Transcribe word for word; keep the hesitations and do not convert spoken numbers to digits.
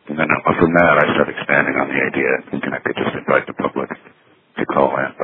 And then uh, from that, I started expanding on the idea, can I could just invite the public to call in.